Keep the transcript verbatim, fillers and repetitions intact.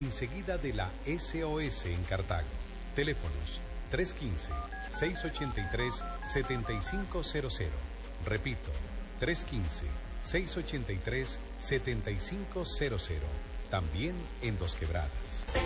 enseguida de la S O S en Cartago. Teléfonos tres uno cinco, seis ocho tres, siete cinco cero cero. Repito, tres uno cinco, seis ocho tres, siete cinco cero cero. También en Dos Quebradas.